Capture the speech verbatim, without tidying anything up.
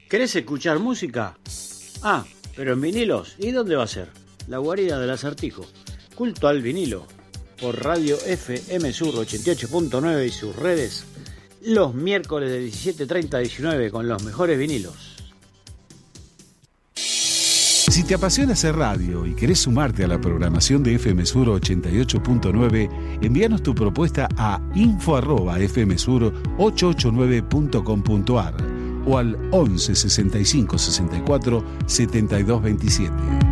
¿Querés escuchar música? Ah, pero en vinilos. ¿Y dónde va a ser? La guarida del Acertijo. Culto al vinilo. Por Radio F M Sur ochenta y ocho punto nueve y sus redes. Los miércoles de diecisiete treinta a diecinueve con los mejores vinilos. Si te apasiona hacer radio y querés sumarte a la programación de F M Sur ochenta y ocho punto nueve, envíanos tu propuesta a info arroba f m sur ochocientos ochenta y nueve punto com punto a r o al once sesenta y cinco sesenta y cuatro setenta y dos veintisiete.